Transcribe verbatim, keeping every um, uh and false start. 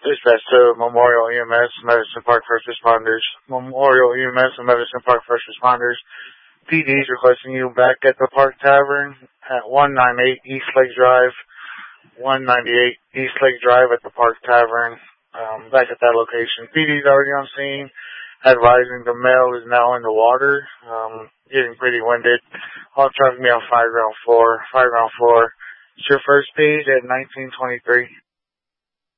Dispatch to Memorial E M S, Medicine Park First Responders. Memorial E M S and Medicine Park First Responders. P D's requesting you back at the Park Tavern at one ninety-eight East Lake Drive. one ninety-eight East Lake Drive at the Park Tavern. Um, back at that location. P D's already on scene, advising the mail is now in the water. Um, getting pretty winded. All traffic me on five ground floor. five ground floor. It's your first page at nineteen twenty-three.